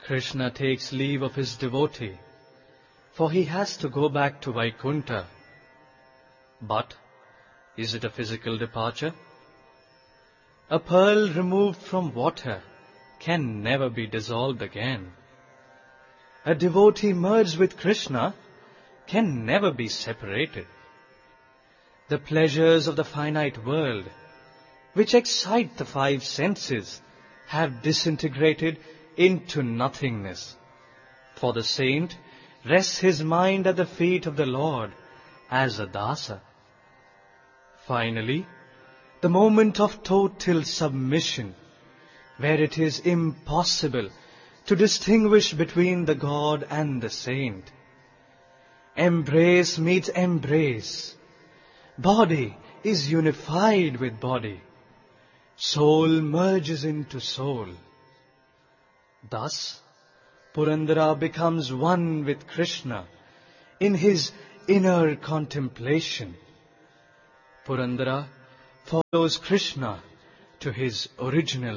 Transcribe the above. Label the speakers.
Speaker 1: Krishna takes leave of his devotee, for he has to go back to Vaikuntha. But is it a physical departure? A pearl removed from water can never be dissolved again. A devotee merged with Krishna can never be separated. The pleasures of the finite world, which excite the five senses, have disintegrated into nothingness. For the saint rests his mind at the feet of the Lord as a dasa. Finally, the moment of total submission, where it is impossible to distinguish between the God and the saint. Embrace meets embrace. Body is unified with body. Soul merges into soul. Thus, Purandara becomes one with Krishna in his inner contemplation. Purandara follows Krishna to his original